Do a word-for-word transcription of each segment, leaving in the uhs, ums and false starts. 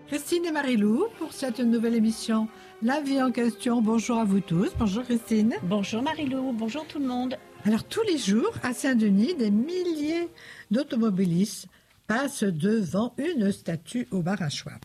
Christine et Marie-Lou pour cette nouvelle émission La vie en question. Bonjour à vous tous. Bonjour Christine. Bonjour Marie-Lou. Bonjour tout le monde. Alors tous les jours à Saint-Denis, des milliers d'automobilistes passent devant une statue au bar à Schwab.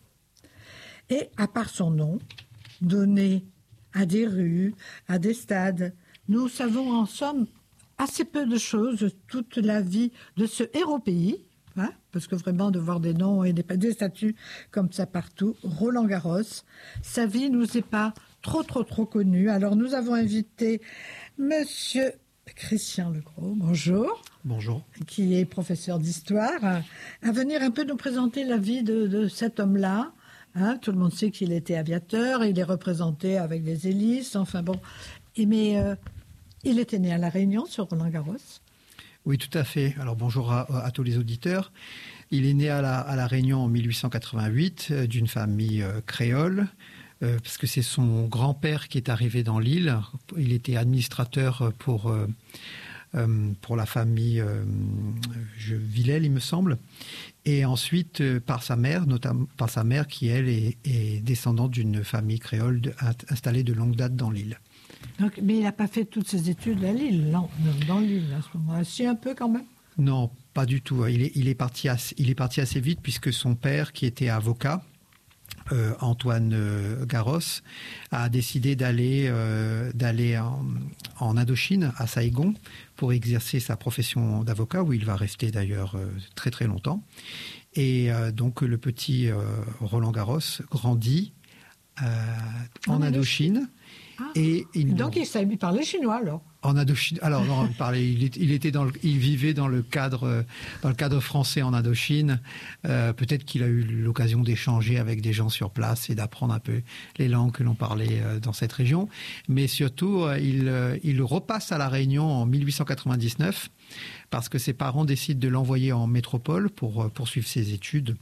Et à part son nom, donné à des rues, à des stades, nous savons en somme assez peu de choses, toute la vie de ce héros pays. Hein, parce que vraiment de voir des noms et des, des statues comme ça partout, Roland Garros, sa vie nous est pas trop trop trop connue. Alors nous avons invité Monsieur Christian Legros, bonjour. Bonjour. Qui est professeur d'histoire, à venir un peu nous présenter la vie de, de cet homme-là. Hein, tout le monde sait qu'il était aviateur, il est représenté avec des hélices, enfin bon. Et mais euh, il était né à La Réunion sur Roland Garros. Oui, tout à fait. Alors bonjour à, à tous les auditeurs. Il est né à La, à la Réunion en mille huit cent quatre-vingt-huit euh, d'une famille euh, créole, euh, parce que c'est son grand-père qui est arrivé dans l'île. Il était administrateur pour, euh, euh, pour la famille euh, Villèle, il me semble. Et ensuite, euh, par sa mère, notamment par sa mère qui, elle, est, est descendante d'une famille créole de, installée de longue date dans l'île. Donc, mais il n'a pas fait toutes ses études à Lille, non, dans l'île à ce moment-là. Si, un peu quand même. Non, pas du tout. Il est, il est, parti, assez, il est parti assez vite puisque son père, qui était avocat, euh, Antoine euh, Garros, a décidé d'aller, euh, d'aller en, en Indochine, à Saïgon, pour exercer sa profession d'avocat, où il va rester d'ailleurs euh, très très longtemps. Et euh, donc le petit euh, Roland Garros grandit euh, en, en Indochine. Indochine. Ah. Et il donc il, savait, il parlait chinois alors. En Indochine. Alors non, il parlait. Il, il était dans. Le, il vivait dans le cadre, dans le cadre français en Indochine. Euh, peut-être qu'il a eu l'occasion d'échanger avec des gens sur place et d'apprendre un peu les langues que l'on parlait dans cette région. Mais surtout, il, il repasse à La Réunion en mille huit cent quatre-vingt-dix-neuf parce que ses parents décident de l'envoyer en métropole pour poursuivre ses études.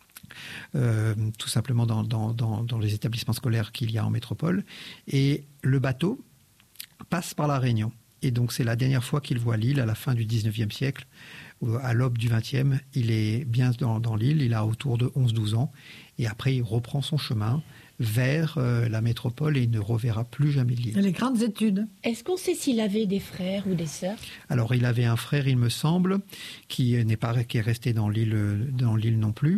Euh, tout simplement dans, dans, dans, dans les établissements scolaires qu'il y a en métropole. Et le bateau passe par La Réunion. Et donc c'est la dernière fois qu'il voit l'île à la fin du dix-neuvième siècle. À l'aube du vingtième, il est bien dans, dans l'île, il a autour de onze douze ans. Et après, il reprend son chemin vers euh, la métropole et il ne reverra plus jamais l'île. Les grandes études. Est-ce qu'on sait s'il avait des frères ou des sœurs ? Alors, il avait un frère, il me semble, qui n'est pas qui est resté dans l'île, dans l'île non plus.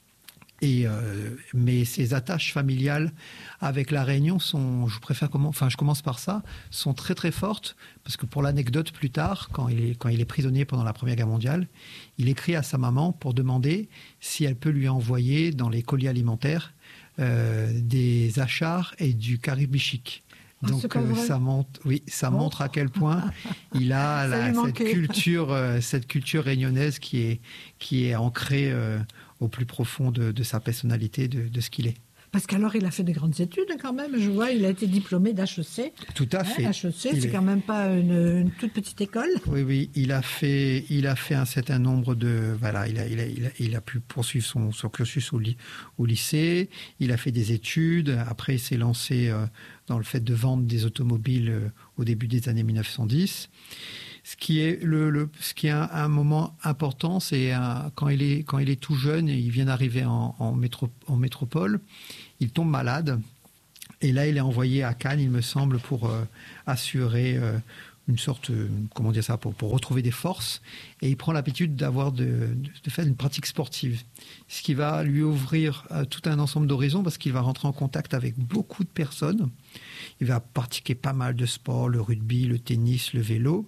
Et euh, mais ses attaches familiales avec La Réunion sont, je préfère comment, enfin je commence par ça, sont très très fortes parce que pour l'anecdote plus tard, quand il est quand il est prisonnier pendant la Première Guerre mondiale, il écrit à sa maman pour demander si elle peut lui envoyer dans les colis alimentaires euh, des achars et du caribichic. Donc euh, ça montre, oui, ça oh. montre à quel point il a la, cette culture, euh, cette culture réunionnaise qui est qui est ancrée euh, au plus profond de, de sa personnalité, de, de ce qu'il est. Parce qu'alors il a fait de grandes études quand même. Je vois, il a été diplômé d'H E C. Tout à fait. Hein, H E C, il c'est est... quand même pas une, une toute petite école. Oui, oui, il a fait, il a fait un certain nombre de, voilà, il a, il a, il a, il a pu poursuivre son, son cursus au, li, au lycée. Il a fait des études. Après, il s'est lancé euh, dans le fait de vendre des automobiles euh, au début des années mille neuf cent dix. Ce qui est le, le ce qui est un, un moment important, c'est un, quand il est quand il est tout jeune, il vient d'arriver en, en, métro, en métropole, il tombe malade et là il est envoyé à Cannes, il me semble, pour euh, assurer euh, une sorte, euh, comment dire ça, pour, pour retrouver des forces, et il prend l'habitude d'avoir de, de, de faire une pratique sportive, ce qui va lui ouvrir euh, tout un ensemble d'horizons parce qu'il va rentrer en contact avec beaucoup de personnes. Il va pratiquer pas mal de sports, le rugby, le tennis, le vélo.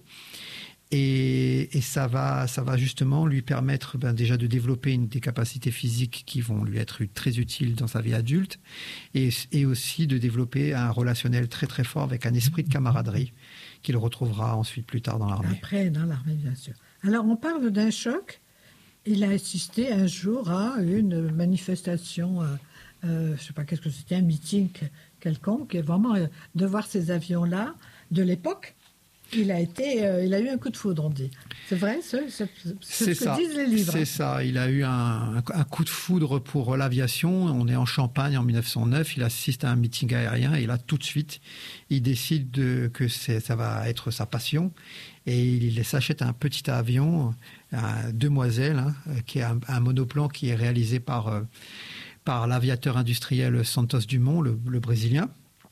Et, et ça va, ça va justement lui permettre ben, déjà de développer une, des capacités physiques qui vont lui être très utiles dans sa vie adulte, et, et aussi de développer un relationnel très très fort avec un esprit de camaraderie qu'il retrouvera ensuite plus tard dans l'armée. Après, dans l'armée, bien sûr. Alors, on parle d'un choc. Il a assisté un jour à une manifestation, euh, euh, je ne sais pas qu'est-ce que c'était, un meeting quelconque, et vraiment euh, de voir ces avions-là de l'époque. Il a été, euh, il a eu un coup de foudre, on dit. C'est vrai, c'est, c'est, c'est, c'est ce que ça. disent les livres. C'est ça. Il a eu un, un coup de foudre pour l'aviation. On est en Champagne en mille neuf cent neuf. Il assiste à un meeting aérien et là, tout de suite, il décide de, que c'est, ça va être sa passion. Et il s'achète un petit avion, un Demoiselle, hein, qui est un, un monoplan qui est réalisé par, par l'aviateur industriel Santos Dumont, le, le Brésilien.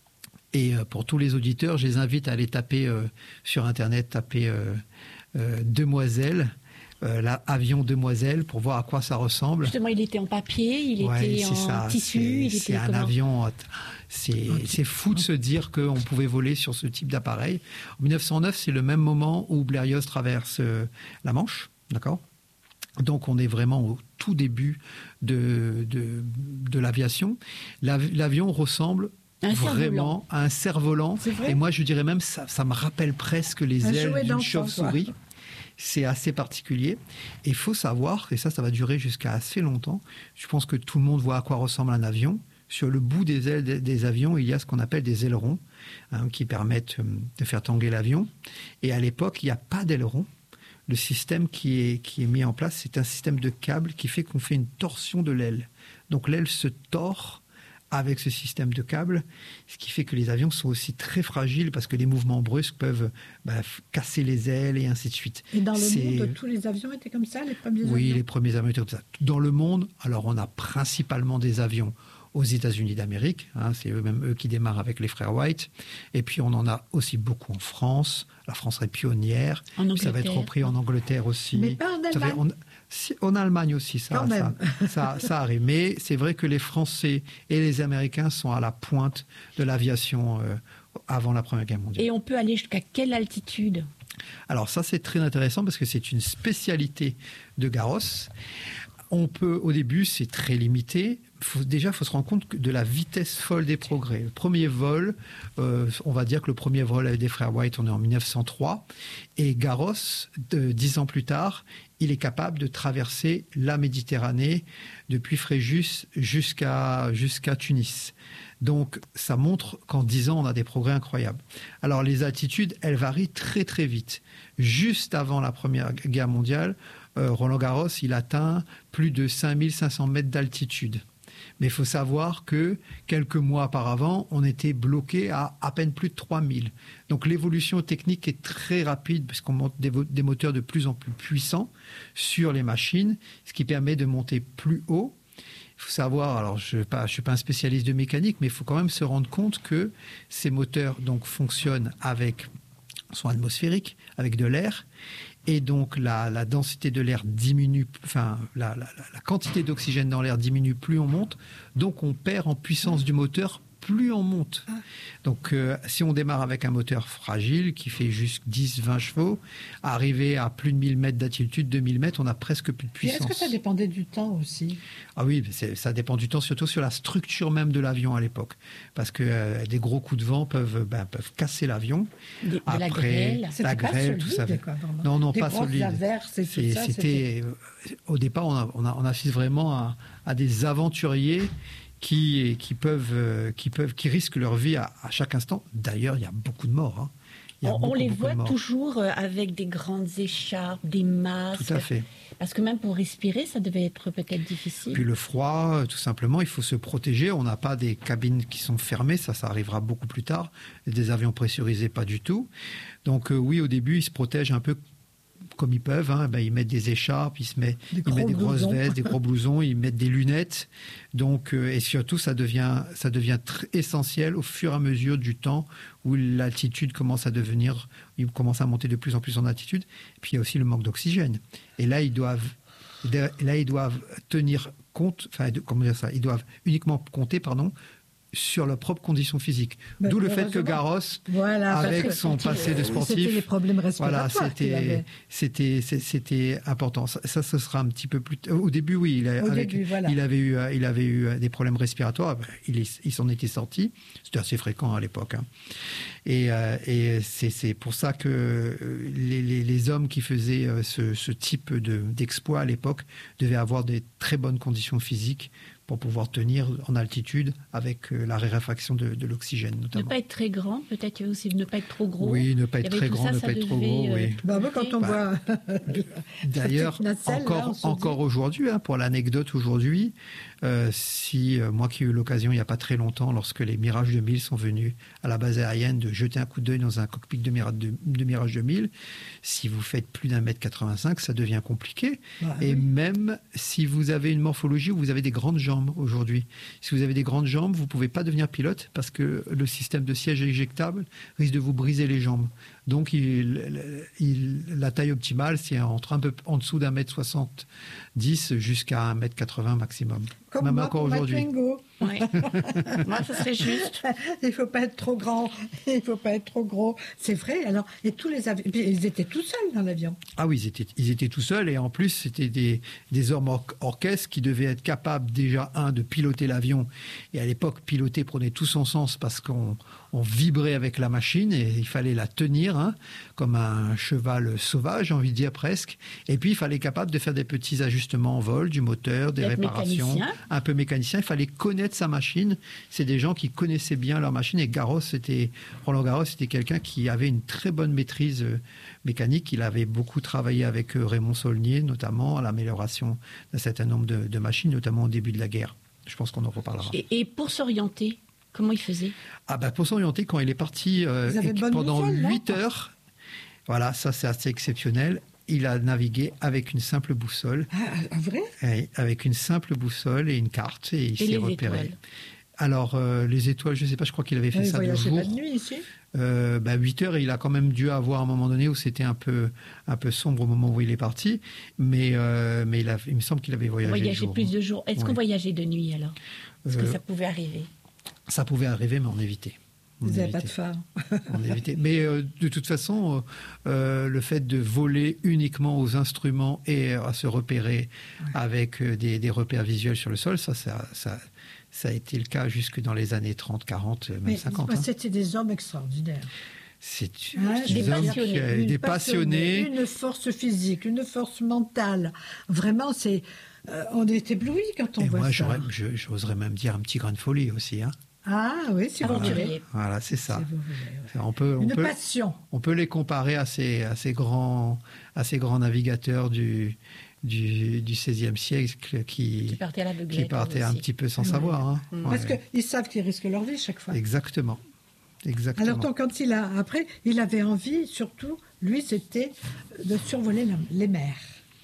Et euh, pour tous les auditeurs, je les invite à aller taper euh, sur Internet, taper euh, euh, Demoiselle. Euh, là, avion Demoiselle, pour voir à quoi ça ressemble. Justement, il était en papier, il ouais, était en ça. tissu. C'est, il était c'est un comment... avion. C'est, c'est fou de se dire qu'on pouvait voler sur ce type d'appareil. En mille neuf cent neuf, c'est le même moment où Blérios traverse euh, la Manche, d'accord ? Donc, on est vraiment au tout début de, de, de l'aviation. L'av- l'avion ressemble Un vraiment à un cerf-volant. Et moi, je dirais même, ça, ça me rappelle presque les Un ailes jouet d'une d'enfant, chauve-souris. quoi. C'est assez particulier. Et il faut savoir, et ça, ça va durer jusqu'à assez longtemps, je pense que tout le monde voit à quoi ressemble un avion. Sur le bout des ailes des, des avions, il y a ce qu'on appelle des ailerons, hein, qui permettent euh, de faire tanguer l'avion. Et à l'époque, il n'y a pas d'ailerons. Le système qui est, qui est mis en place, c'est un système de câble qui fait qu'on fait une torsion de l'aile. Donc l'aile se tord avec ce système de câble, ce qui fait que les avions sont aussi très fragiles parce que les mouvements brusques peuvent bah, casser les ailes et ainsi de suite. Et dans le C'est... monde, tous les avions étaient comme ça, les premiers Oui, avions les premiers avions étaient comme ça. Dans le monde, alors on a principalement des avions aux États-Unis d'Amérique, hein, c'est eux-mêmes eux qui démarrent avec les frères White, et puis on en a aussi beaucoup en France. La France est pionnière, En ça va être repris en Angleterre aussi. Mais pas en Ça fait- Allemagne. on- si- En Allemagne aussi, ça, Quand ça, même. ça, ça arrive. Mais c'est vrai que les Français et les Américains sont à la pointe de l'aviation euh, avant la Première Guerre mondiale. Et on peut aller jusqu'à quelle altitude? Alors ça, c'est très intéressant parce que c'est une spécialité de Garros. On peut, au début, c'est très limité. Faut, déjà, il faut se rendre compte que de la vitesse folle des progrès. Le premier vol, euh, on va dire que le premier vol avec des frères White, on est en mille neuf cent trois. Et Garros, de, dix ans plus tard, il est capable de traverser la Méditerranée depuis Fréjus jusqu'à, jusqu'à Tunis. Donc, ça montre qu'en dix ans, on a des progrès incroyables. Alors, les altitudes, elles varient très, très vite. Juste avant la Première Guerre mondiale, euh, Roland Garros, il atteint plus de cinq mille cinq cents mètres d'altitude. Mais il faut savoir que quelques mois auparavant, on était bloqué à à peine plus de trois mille. Donc l'évolution technique est très rapide puisqu'on monte des, vo- des moteurs de plus en plus puissants sur les machines, ce qui permet de monter plus haut. Il faut savoir, alors je ne suis pas un spécialiste de mécanique, mais il faut quand même se rendre compte que ces moteurs donc, fonctionnent avec sont atmosphériques, avec de l'air. Et donc la, la densité de l'air diminue, enfin la, la, la quantité d'oxygène dans l'air diminue plus on monte, donc on perd en puissance du moteur plus on monte. Donc euh, si on démarre avec un moteur fragile qui fait juste dix à vingt chevaux, arriver à plus de mille mètres d'altitude, deux mille mètres, on a presque plus de Et puissance. est-ce que ça dépendait du temps aussi? Ah oui, c'est, ça dépend du temps, surtout sur la structure même de l'avion à l'époque. Parce que euh, des gros coups de vent peuvent, ben, peuvent casser l'avion. De, de la Après, grêle. C'était la pas grêle, tout solide, ça. quoi, vraiment. Non, non, Des pas grosses solide. averses et tout C'est- ça, c'était, euh, au départ, on, a, on, a, on assiste vraiment à, à des aventuriers qui, qui, peuvent, euh, qui, peuvent, qui risquent leur vie à, à chaque instant. D'ailleurs, il y a beaucoup de morts. Hein. Il y a On, on beaucoup, les beaucoup voit de morts. toujours euh, avec des grandes écharpes, des masques. Tout à fait. Parce que même pour respirer, ça devait être peut-être difficile. Puis le froid, euh, tout simplement, il faut se protéger. On n'a pas des cabines qui sont fermées, ça, ça arrivera beaucoup plus tard. Des avions pressurisés, pas du tout. Donc euh, oui, au début, ils se protègent un peu comme ils peuvent. Hein. Ben, ils mettent des écharpes, ils, se mettent, Des ils mettent des gros grosses blousons. vestes, des gros blousons, ils mettent des lunettes. Donc, euh, et surtout, ça devient, ça devient très essentiel au fur et à mesure du temps où l'altitude commence à devenir, ils commencent à monter de plus en plus en altitude. Et puis il y a aussi le manque d'oxygène. Et là, ils doivent, là, ils doivent tenir compte, enfin, de- comment dire ça, ils doivent uniquement compter, pardon, sur leurs propres conditions physiques. Ben, D'où le fait que heureusement. Garros, Voilà, parce avec que son passé de C'était sportif, les problèmes voilà, respiratoires qu'il c'était, avait. c'était, c'est- c'était important. Ça, ça, ce sera un petit peu plus. Au début, oui, il, a- Au avec- début, voilà. il avait eu, euh, il avait eu euh, des problèmes respiratoires. Il, est- il s'en était sorti. C'était assez fréquent à l'époque. hein. Et, euh, et c'est, c'est pour ça que euh, les, les, les hommes qui faisaient euh, ce, ce type de, d'exploit à l'époque devaient avoir des très bonnes conditions physiques pour pouvoir tenir en altitude avec euh, le, la raréfaction de, de l'oxygène notamment. Ne pas être très grand, peut-être aussi ne pas être trop gros. Oui, ne pas être très grand, ça, ne ça pas être trop devait, gros, euh, oui. Bah, moi, quand on Bah, voit... D'ailleurs, nacelle, encore, là, on se encore dit- aujourd'hui, hein, pour l'anecdote aujourd'hui, euh, si euh, moi qui ai eu l'occasion il n'y a pas très longtemps, lorsque les Mirage deux mille sont venus à la base aérienne, de jeter un coup d'œil dans un cockpit de Mirage, de, de Mirage deux mille, si vous faites plus d'un mètre quatre-vingt-cinq, ça devient compliqué. Bah, Et oui. même si vous avez une morphologie où vous avez des grandes jambes aujourd'hui, si vous avez des grandes jambes, vous ne pouvez pas devenir pilote parce que le système de siège éjectable risque de vous briser les jambes. Donc il, il, la taille optimale, c'est entre un peu en dessous d'un mètre soixante-dix jusqu'à un mètre quatre-vingts maximum. Comme Même moi encore pour ma aujourd'hui. Twingo. Ouais. Moi, ça serait juste. Il ne faut pas être trop grand, il ne faut pas être trop gros. C'est vrai, alors, et tous les avions, puis ils étaient tout seuls dans l'avion. Ah oui, ils étaient, ils étaient tout seuls et en plus, c'était des, des hommes or- orchestres qui devaient être capables déjà, un, de piloter l'avion. Et à l'époque, piloter prenait tout son sens parce qu'on on vibrait avec la machine et il fallait la tenir hein, comme un cheval sauvage, j'ai envie de dire presque. Et puis, il fallait être capable de faire des petits ajustements en vol du moteur, des D'être réparations. mécanicien. Un peu mécanicien, il fallait connaître sa machine. C'est des gens qui connaissaient bien leur machine. Et Garros, c'était, Roland Garros, c'était quelqu'un qui avait une très bonne maîtrise euh, mécanique. Il avait beaucoup travaillé avec euh, Raymond Saulnier, notamment à l'amélioration d'un certain nombre de, de machines, notamment au début de la guerre. Je pense qu'on en reparlera. Et, et pour s'orienter, comment il faisait? Ah ben pour s'orienter, quand il est parti euh, Vous avez et de bonnes pendant boussoles, non huit heures, voilà, ça c'est assez exceptionnel. Il a navigué avec une simple boussole, Ah, ah, vrai? et avec une simple boussole et une carte, et il Et s'est les repéré. étoiles? Alors, euh, les étoiles, je ne sais pas, je crois qu'il avait fait Il ça de voyageait jour. pas de nuit ici. Euh, bah, huit heures, et il a quand même dû avoir un moment donné où c'était un peu, un peu sombre au moment où il est parti. Mais, euh, mais il, a, il me semble qu'il avait On voyagé. de voyageait jour. plus de jours. Est-ce qu'on Ouais. voyageait de nuit alors? Est-ce que Euh, ça pouvait arriver? Ça pouvait arriver, mais on évitait. On Vous n'avez pas de évitait. phare. On évitait. Mais euh, de toute façon, euh, le fait de voler uniquement aux instruments et à se repérer Ouais. avec euh, des, des repères visuels sur le sol, ça, ça, ça, ça a été le cas jusque dans les années trente, quarante, même Mais cinquante. dites-moi, hein. c'était des hommes extraordinaires. C'est Ah, des des hommes passionnés, qui, euh, Une des passionnée, passionnés. une force physique, une force mentale. Vraiment, c'est, euh, on est éblouis quand on Et voit moi, ça. j'aurais- je- j'oserais même dire un petit grain de folie aussi. Hein. Ah oui, si vous Aventurier. voulez. Voilà, c'est ça. Si vous voulez, ouais. On peut, on Une peut, passion. on peut les comparer à ces, à ces grands, à ces grands navigateurs du, du, du seizième siècle qui, Qui partait à l'aveuglette. qui partaient un aussi. petit peu sans Ouais. savoir. Hein. Mm. Parce Ouais. qu'ils savent qu'ils risquent leur vie chaque fois. Exactement. Exactement. Alors donc, quand il a, après, il avait envie, surtout, lui, c'était de survoler la- les mers.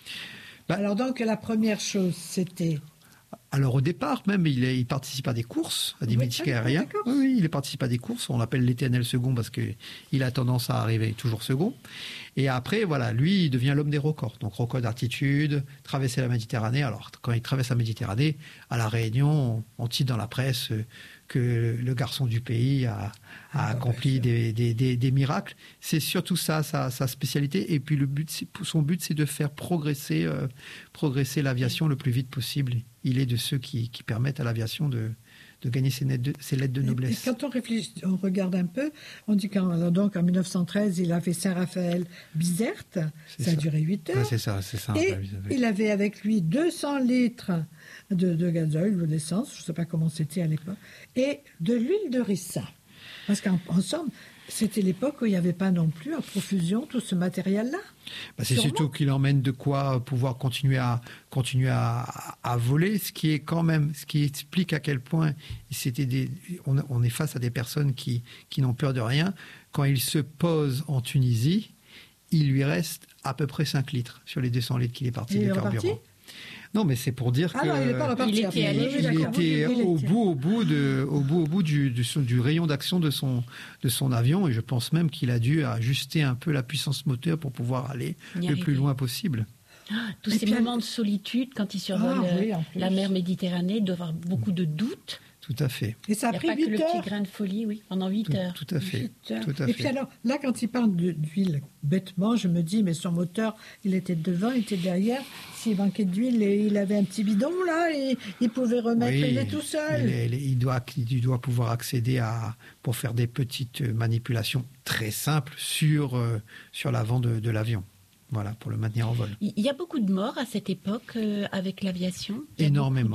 Bah- Alors donc, la première chose, c'était... Alors au départ, même, il, est- il participe à des courses, à des Oui, mythiques ah, aériens. d'accord. Oui, oui, il participe à des courses. On l'appelle l'éternel second parce que il a tendance à arriver toujours second. Et après, voilà, lui, il devient l'homme des records. Donc record d'altitude, traverser la Méditerranée. Alors quand il traverse la Méditerranée, à la Réunion, on, on titre dans la presse euh, que le garçon du pays a, a Ah, accompli bien sûr. des, des- des- des miracles. C'est surtout ça, sa, sa spécialité. Et puis le but, c'est- son but, c'est de faire progresser, euh, progresser l'aviation le plus vite possible. Il est de ceux qui, qui permettent à l'aviation de, de gagner ses, nettes de- ses lettres de Et- noblesse. Et quand on réfléchit, on regarde un peu, on dit qu'en donc en mille neuf cent treize, il a fait Saint-Raphaël-Bizerte, C'est ça a ça. duré huit Ouais, heures. c'est ça, c'est ça. Et Ouais, vous avez- il avait avec lui deux cents litres de, de gazoil ou d'essence, je ne sais pas comment c'était à l'époque, et de l'huile de ricin. Parce qu'en en somme, c'était l'époque où il n'y avait pas non plus à profusion tout ce matériel-là. Bah, c'est Sûrement. surtout qu'il emmène de quoi pouvoir continuer à continuer à, à voler, ce qui est quand même, ce qui explique à quel point c'était des, on, on est face à des personnes qui qui n'ont peur de rien. Quand il se pose en Tunisie, il lui reste à peu près cinq litres sur les deux cents litres qu'il est parti Et il de est reparti carburant. Non, mais c'est pour dire Ah que non, il n'est pas reparti. il était après. allé Oui, oui, il d'accord. était Oui, il au était- bout, au bout de, au bout, au bout du, du, son- du rayon d'action de son, de son avion, et je pense même qu'il a dû ajuster un peu la puissance moteur pour pouvoir aller Y le arriver. plus loin possible. Ah, tous Et ces puis, moments de solitude quand il survole Ah, oui, euh, en plus. la mer Méditerranée, doit avoir beaucoup de doutes. Tout à fait. Et ça a Il n'y a pris pas que le huit petit heures. grain de folie, oui, pendant huit Tout, heures. tout à fait. Huit heures. Tout à Et fait. puis alors, là, quand il parle de- d'huile, bêtement, je me dis, mais son moteur, il était devant, il était derrière. S'il manquait d'huile, et il avait un petit bidon, là, et il pouvait remettre, Oui, il est tout seul. Il, est- il est- il doit, il doit pouvoir accéder à, pour faire des petites manipulations très simples sur, euh, sur l'avant de, de l'avion. Voilà, pour le maintenir en vol. Il y a beaucoup de morts à cette époque euh, avec l'aviation. Il y a Énormément. beaucoup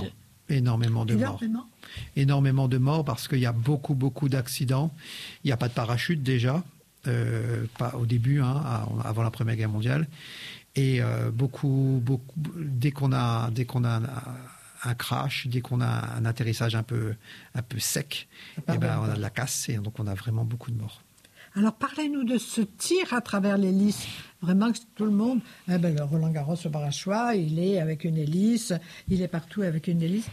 Énormément de morts. Énormément. Énormément de morts parce qu'il y a beaucoup, beaucoup d'accidents. Il n'y a pas de parachute déjà, euh, pas au début, hein, avant la Première Guerre mondiale. Et euh, beaucoup, beaucoup, dès qu'on a, dès qu'on a un, un crash, dès qu'on a un atterrissage un peu, un peu sec, eh ben, on a de la casse et donc on a vraiment beaucoup de morts. Alors, parlez-nous de ce tir à travers l'hélice. Vraiment que tout le monde... Eh ben, le Roland Garros au Barachois, il est avec une hélice, il est partout avec une hélice.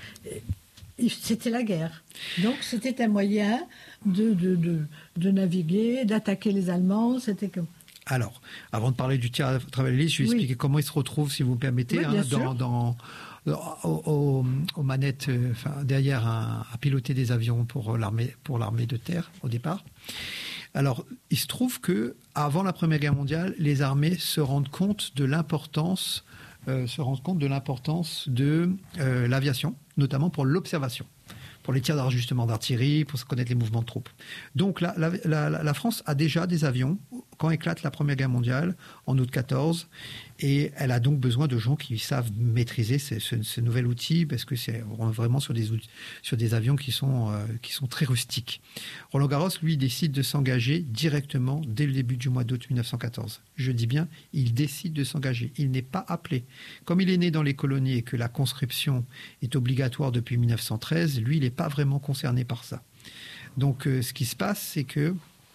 C'était la guerre. Donc, c'était un moyen de, de, de, de naviguer, d'attaquer les Allemands. C'était comme... Alors, avant de parler du tir à travers l'hélice, je vais oui. expliquer comment il se retrouve, si vous me permettez, oui, hein, dans... dans Aux, aux, aux manettes, euh, enfin, derrière un, à piloter des avions pour l'armée, pour l'armée de terre au départ. Alors, il se trouve que avant la Première Guerre mondiale, les armées se rendent compte de l'importance, euh, se rendent compte de l'importance de euh, l'aviation, notamment pour l'observation, pour les tirs d'ajustement d'artillerie, pour connaître les mouvements de troupes. Donc, la, la, la, la France a déjà des avions quand éclate la Première Guerre mondiale en août quatorze. Et elle a donc besoin de gens qui savent maîtriser ce, ce, ce nouvel outil parce que c'est vraiment sur des, outils, sur des avions qui sont, euh, qui sont très rustiques. Roland Garros, lui, décide de s'engager directement dès le début du mois d'août mille neuf cent quatorze. Je dis bien, il décide de s'engager. Il n'est pas appelé. Comme il est né dans les colonies et que la conscription est obligatoire depuis mille neuf cent treize, lui, il n'est pas vraiment concerné par ça. Donc, euh, ce qui se passe, c'est que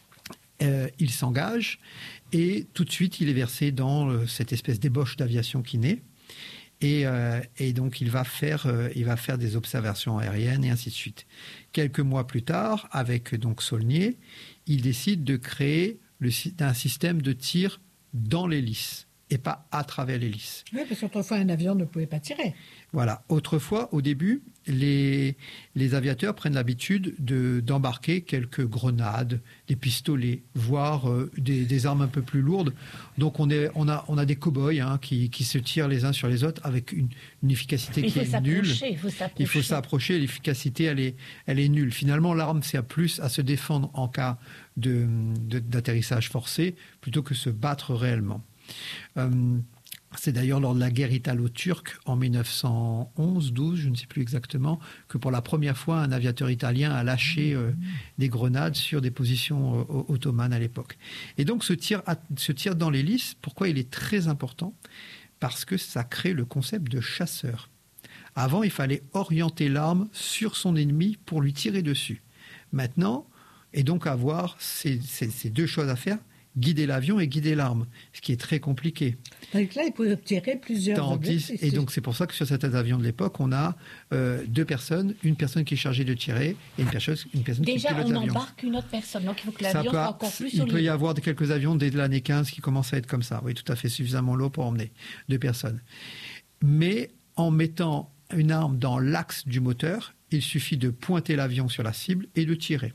Euh, il s'engage et tout de suite il est versé dans euh, cette espèce d'ébauche d'aviation qui naît et, euh, et donc il va faire euh, il va faire des observations aériennes et ainsi de suite. Quelques mois plus tard, avec donc Saulnier, il décide de créer le, un système de tir dans l'hélice et pas à travers l'hélice. Oui, parce qu'autrefois un avion ne pouvait pas tirer. Voilà. Autrefois, au début, les, les aviateurs prennent l'habitude de, d'embarquer quelques grenades, des pistolets, voire euh, des, des armes un peu plus lourdes. Donc on, est, on, a, on a des cow-boys hein, qui, qui se tirent les uns sur les autres avec une, une efficacité il qui est nulle. Il faut s'approcher. Il faut s'approcher. L'efficacité, elle est, elle est nulle. Finalement, l'arme sert plus à se défendre en cas de, de, d'atterrissage forcé plutôt que se battre réellement. Euh, c'est d'ailleurs lors de la guerre italo-turque en mille neuf cent onze douze, je ne sais plus exactement, que pour la première fois un aviateur italien a lâché euh, des grenades sur des positions euh, ottomanes à l'époque. Et donc ce tir, ce tir dans l'hélice, pourquoi il est très important ? Parce que ça crée le concept de chasseur. Avant, il fallait orienter l'arme sur son ennemi pour lui tirer dessus. Maintenant, et donc avoir ces, ces, ces deux choses à faire, guider l'avion et guider l'arme, ce qui est très compliqué. Donc là, il peut tirer plusieurs objectifs. Et donc, c'est pour ça que sur certains avions de l'époque, on a euh, deux personnes, une personne qui est chargée de tirer et une personne, une personne Déjà, qui pilote l'avion. Déjà, on embarque une autre personne, donc il faut que l'avion soit encore plus solide. Il peut y avoir quelques avions dès l'année quinze qui commencent à être comme ça. Oui, tout à fait, suffisamment lourd pour emmener deux personnes. Mais en mettant une arme dans l'axe du moteur, il suffit de pointer l'avion sur la cible et de tirer.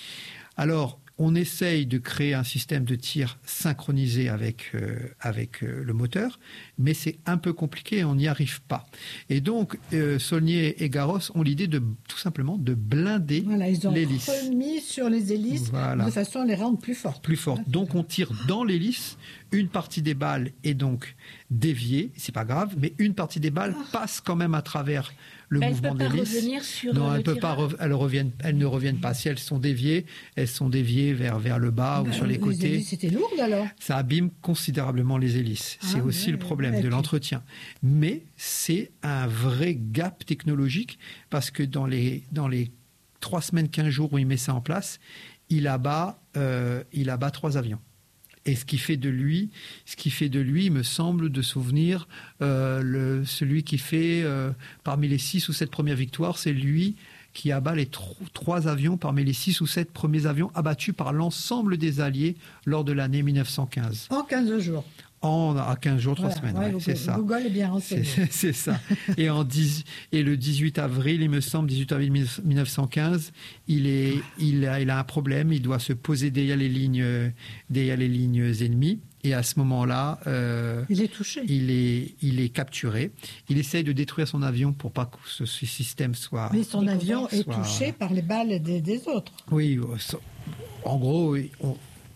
Alors, on essaye de créer un système de tir synchronisé avec, euh, avec euh, le moteur, mais c'est un peu compliqué et on n'y arrive pas. Et donc, euh, Saulnier et Garros ont l'idée de tout simplement de blinder voilà, ils ont l'hélice. remis sur les hélices voilà. de façon à les rendre plus fortes. Plus fortes. Voilà, donc, on tire dans l'hélice. Une partie des balles est donc déviée, c'est pas grave, mais une partie des balles ah. passe quand même à travers le mais mouvement de l'hélice. Elle ne peut pas revenir sur non, le elle peut pas elles, reviennent, elles ne reviennent pas. Si elles sont déviées, elles sont déviées vers, vers le bas ben, ou sur les, les côtés. Les hélices étaient lourdes alors. Ça abîme considérablement les hélices. Ah, c'est aussi ouais, le problème ouais, de okay. l'entretien. Mais c'est un vrai gap technologique parce que dans les, dans les trois semaines, quinze jours où il met ça en place, il abat, euh, il abat trois avions. Et ce qui fait de lui, ce qui fait de lui, me semble de souvenir, euh, le, celui qui fait euh, parmi les six ou sept premières victoires, c'est lui qui abat les tro- trois avions parmi les six ou sept premiers avions abattus par l'ensemble des Alliés lors de l'année mille neuf cent quinze. En quinze jours. En, à quinze jours, trois voilà, semaines, ouais, ouais, Google, c'est ça. Google est bien renseigné. C'est, c'est ça. Et, en dix, et le dix-huit avril, il me semble, dix-huit avril mille neuf cent quinze, il, est, il, a, il a un problème, il doit se poser derrière les lignes, derrière les lignes ennemies. Et à ce moment-là, euh, il est touché. Il est, il est capturé. Il essaye de détruire son avion pour pas que ce, ce système soit... Mais son avion soit... est touché par les balles des, des autres. Oui, en gros, on,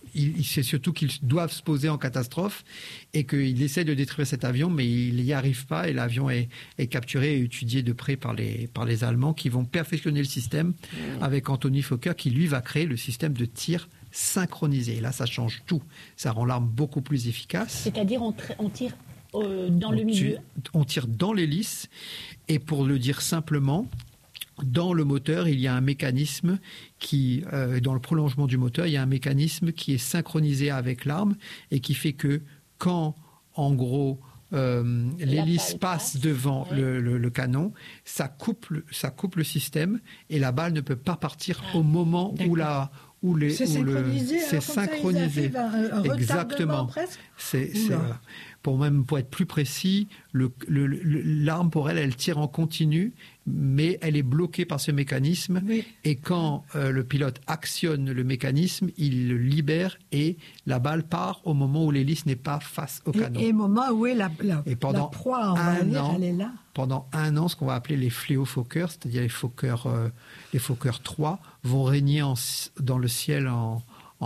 il, c'est surtout qu'ils doivent se poser en catastrophe et qu'il essaie de détruire cet avion, mais il n'y arrive pas et l'avion est, est capturé et étudié de près par les, par les Allemands qui vont perfectionner le système mmh. avec Anthony Fokker qui, lui, va créer le système de tir synchronisé. Et là, ça change tout. Ça rend l'arme beaucoup plus efficace. C'est-à-dire on, tr- on tire euh, dans on le milieu tire, On tire dans l'hélice et pour le dire simplement, dans le moteur, il y a un mécanisme qui, euh, dans le prolongement du moteur, il y a un mécanisme qui est synchronisé avec l'arme et qui fait que quand, en gros, euh, l'hélice passe, passe devant ouais. le, le, le canon, ça coupe, ça coupe le système et la balle ne peut pas partir ah, au moment d'accord. où la... Où les, c'est où synchronisé, le, c'est synchronisé. Ça, un, un exactement. Presque. C'est, c'est, voilà. Pour même pour être plus précis, le, le, le, l'arme pour elle, elle tire en continu, mais elle est bloquée par ce mécanisme. Oui. Et quand euh, le pilote actionne le mécanisme, il le libère et la balle part au moment où l'hélice n'est pas face au canon. Et, et au moment où est la, la, et pendant la proie, on va dire, an, elle est là. Pendant un an, ce qu'on va appeler les fléaux Fokker, c'est-à-dire les Fokker, euh, les Fokker trois, vont régner en, dans le ciel en,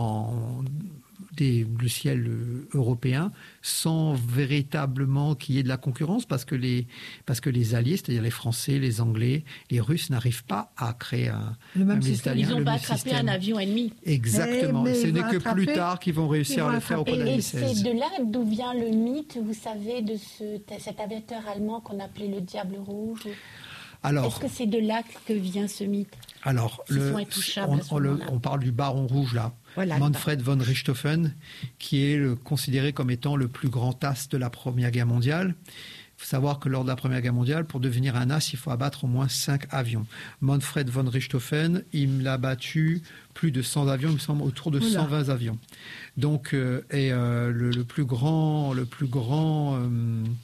en des, le ciel européen sans véritablement qu'il y ait de la concurrence parce que les, parce que les alliés, c'est-à-dire les Français, les Anglais, les Russes n'arrivent pas à créer un, le même un système. Ils n'ont pas attrapé un avion ennemi. Exactement. Mais, mais ce n'est que attraper, plus tard qu'ils vont réussir à le faire au cours de l'année seize. Et c'est de là d'où vient le mythe, vous savez, de ce, cet aviateur allemand qu'on appelait le Diable Rouge. Alors, est-ce que c'est de là que vient ce mythe? Alors, le, on, on, le, on parle du Baron Rouge là, voilà, Manfred von Richthofen, qui est le, considéré comme étant le plus grand as de la Première Guerre mondiale. Il faut savoir que lors de la Première Guerre mondiale, pour devenir un as, il faut abattre au moins cinq avions. Manfred von Richthofen, il a battu plus de cent avions, il me semble autour de cent vingt avions. Donc, euh, et euh, le, le plus grand, le plus grand euh,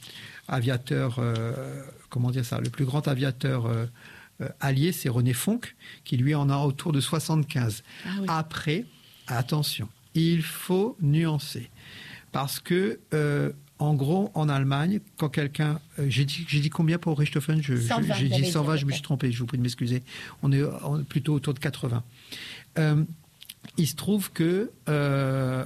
aviateur, euh, comment dire ça, le plus grand aviateur euh, allié, c'est René Fonck, qui lui en a autour de soixante-quinze. Ah oui. Après, attention, il faut nuancer. Parce que, euh, en gros, en Allemagne, quand quelqu'un... Euh, j'ai, dit, j'ai dit combien pour Richthofen? je, cent vingt, J'ai dit cent vingt, je me suis trompé, je vous prie de m'excuser. On est, on est plutôt autour de quatre-vingts. Euh, il se trouve que... Euh,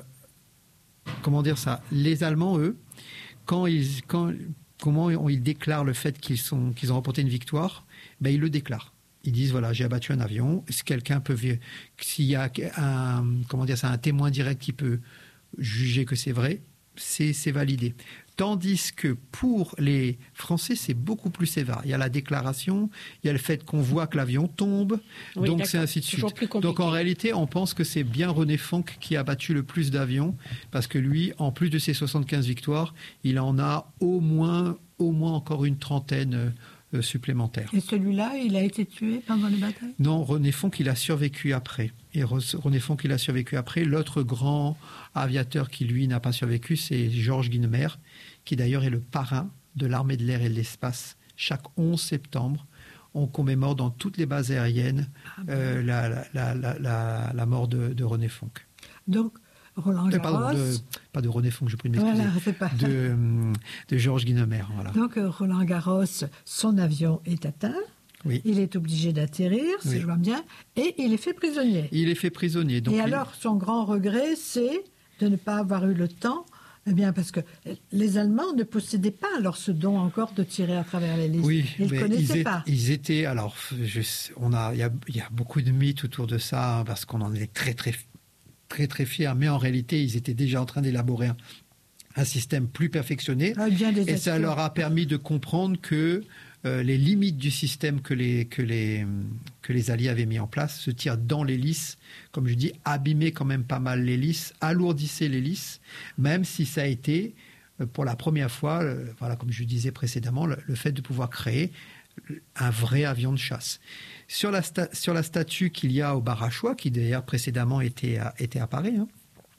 comment dire ça? Les Allemands, eux, quand ils... Quand, comment ils déclarent le fait qu'ils, sont, qu'ils ont remporté une victoire? Ben, ils le déclarent. Ils disent, voilà, j'ai abattu un avion. Si quelqu'un peut... S'il y a un, comment dire ça, un témoin direct qui peut juger que c'est vrai, c'est, c'est validé. Tandis que pour les Français, c'est beaucoup plus sévère. Il y a la déclaration, il y a le fait qu'on voit que l'avion tombe, oui, donc d'accord. C'est ainsi de suite. Donc en réalité, on pense que c'est bien René Fonck qui a battu le plus d'avions, parce que lui, en plus de ses soixante-quinze victoires, il en a au moins, au moins encore une trentaine euh, supplémentaires. Et celui-là, il a été tué pendant les batailles? Non, René Fonck, il a survécu après. Et René Fonck, il a survécu après. L'autre grand aviateur qui, lui, n'a pas survécu, c'est Georges Guynemer, qui d'ailleurs est le parrain de l'armée de l'air et de l'espace. Chaque onze septembre, on commémore dans toutes les bases aériennes ah bon. euh, la, la, la, la, la, la mort de, de René Fonck. Donc, Roland Garros... Euh, pardon, de, pas de René Fonck, je prie de m'excuser. Voilà, c'est pas... de, de Georges Guynemer. Voilà. Donc, Roland Garros, son avion est atteint. Oui. Il est obligé d'atterrir, si oui. je vois bien, et il est fait prisonnier. Il est fait prisonnier. Donc et il... alors, son grand regret, c'est de ne pas avoir eu le temps, eh bien, parce que les Allemands ne possédaient pas alors ce don encore de tirer à travers les listes. Oui, ils ne connaissaient ils pas. Ils étaient, alors, je, on a, il y a, il y a beaucoup de mythes autour de ça, hein, parce qu'on en est très, très, très, très fiers, mais en réalité, ils étaient déjà en train d'élaborer un, un système plus perfectionné, ah, bien des et ça leur a permis de comprendre que Euh, les limites du système que les, que, les, que les Alliés avaient mis en place, se tirent dans l'hélice, comme je dis, abîmer quand même pas mal l'hélice, alourdissait l'hélice, même si ça a été, euh, pour la première fois, euh, voilà, comme je disais précédemment, le, le fait de pouvoir créer un vrai avion de chasse. Sur la, sta- sur la statue qu'il y a au Barachois, qui d'ailleurs précédemment était à, était à Paris, hein,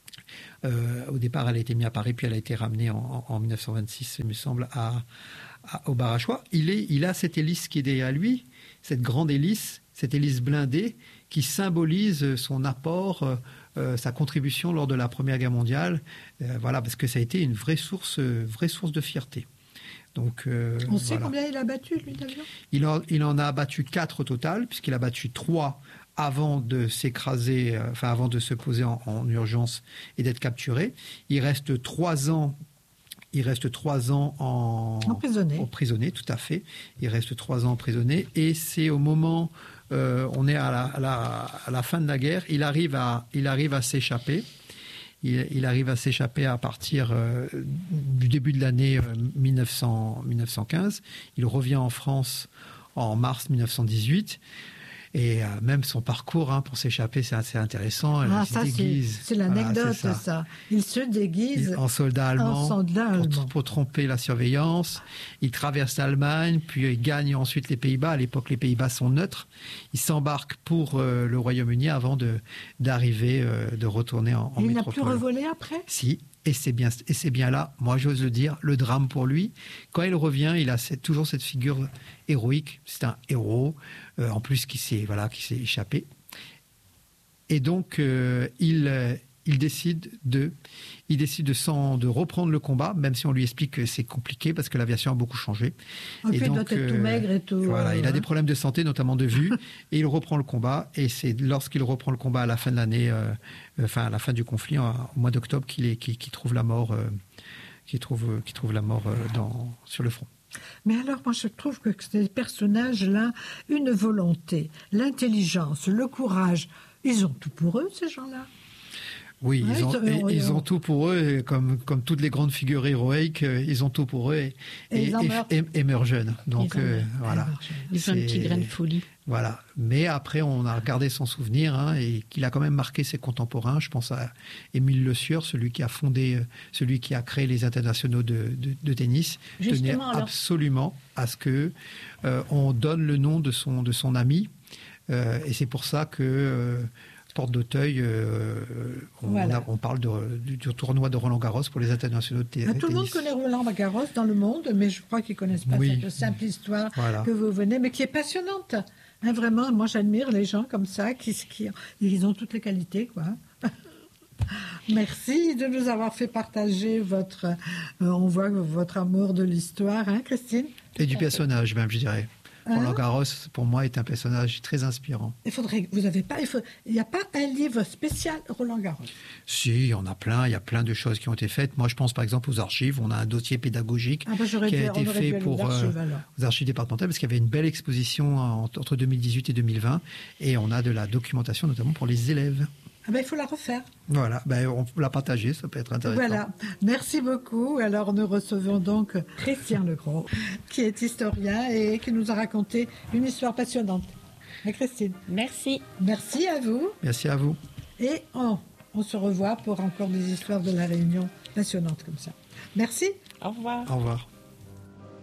euh, au départ elle a été mise à Paris, puis elle a été ramenée en, en dix-neuf cent vingt-six, il me semble, à... au Barachois, il, est, il a cette hélice qui est derrière lui, cette grande hélice, cette hélice blindée qui symbolise son apport, euh, sa contribution lors de la Première Guerre mondiale, euh, voilà, parce que ça a été une vraie source, vraie source de fierté. Donc, euh, On sait voilà. combien il a battu, lui, d'avions il en, il en a battu quatre au total, puisqu'il a battu trois avant de s'écraser, euh, enfin avant de se poser en, en urgence et d'être capturé. Il reste trois ans. Il reste trois ans en emprisonné. emprisonné, tout à fait. Il reste trois ans emprisonné. Et c'est au moment, euh, on est à la, à, la, à la fin de la guerre, il arrive à, il arrive à s'échapper. Il, il arrive à s'échapper à partir euh, du début de l'année euh, mille neuf cents, mille neuf cent quinze. Il revient en France en mars mille neuf cent dix-huit. Et euh, même son parcours hein, pour s'échapper, c'est assez intéressant. Ah, il ça, se déguise. C'est l'anecdote, voilà, c'est ça. ça. Il se déguise en soldat allemand, en soldat allemand. Pour, pour tromper la surveillance. Il traverse l'Allemagne, puis il gagne ensuite les Pays-Bas. À l'époque, les Pays-Bas sont neutres. Il s'embarque pour euh, le Royaume-Uni avant de, d'arriver, euh, de retourner en, en Et métropole. Il n'a plus revolé après ? Si. Et c'est bien, et c'est bien là, moi j'ose le dire, le drame pour lui. Quand il revient, il a cette, toujours cette figure héroïque. C'est un héros, euh, en plus qui s'est voilà, qui s'est échappé. Et donc euh, il, euh, il décide de, il décide de, s'en, de reprendre le combat, même si on lui explique que c'est compliqué parce que l'aviation a beaucoup changé. Et, et puis donc, il doit être tout maigre et tout. Voilà, euh, il a hein. des problèmes de santé, notamment de vue, et il reprend le combat. Et c'est lorsqu'il reprend le combat à la fin de l'année, euh, enfin à la fin du conflit, en, au mois d'octobre, qu'il, est, qu'il, qu'il trouve la mort, euh, qu'il trouve, qu'il trouve la mort euh, dans, sur le front. Mais alors, moi, je trouve que ces personnages-là, une volonté, l'intelligence, le courage, ils ont tout pour eux, ces gens-là. Oui, ouais, ils, ont, ils, ils ont tout pour eux, et comme, comme toutes les grandes figures héroïques, ils ont tout pour eux et, et, et, et, et, et meurent jeunes. Donc ils euh, voilà. Ils ont un petit grain de folie. Voilà. Mais après, on a gardé son souvenir hein, et qu'il a quand même marqué ses contemporains. Je pense à Émile Le Sieur, celui qui a fondé, celui qui a créé les internationaux de, de, de tennis. Justement, tenait alors... absolument à ce que euh, on donne le nom de son, de son ami. Euh, et c'est pour ça que euh, Porte d'Auteuil, euh, on, voilà. on, a, on parle de, du, du tournoi de Roland-Garros pour les internationaux de tennis. Ah, tout le monde connaît Roland-Garros dans le monde, mais je crois qu'ils ne connaissent pas oui. cette simple histoire voilà. que vous venez, mais qui est passionnante. Hein, vraiment, moi j'admire les gens comme ça, qui, qui ils ont toutes les qualités, quoi. Merci de nous avoir fait partager votre, euh, on voit votre amour de l'histoire, hein, Christine ? Et du personnage même, je dirais. Hein? Roland Garros, pour moi, est un personnage très inspirant. Il faudrait, vous avez pas, il faut, il n'y a pas un livre spécial Roland Garros. Si, il y en a plein. Il y a plein de choses qui ont été faites. Moi, je pense par exemple aux archives. On a un dossier pédagogique ah bah, qui a dû, été fait pour archives, euh, aux archives départementales parce qu'il y avait une belle exposition entre deux mille dix-huit et deux mille vingt, et on a de la documentation notamment pour les élèves. Ah ben, il faut la refaire. Voilà, ben, on peut la partager, ça peut être intéressant. Voilà, merci beaucoup. Alors nous recevons donc Christian Legros, qui est historien et qui nous a raconté une histoire passionnante. Et Christine. Merci. Merci à vous. Merci à vous. Et on, on se revoit pour encore des histoires de la Réunion passionnantes comme ça. Merci. Au revoir. Au revoir.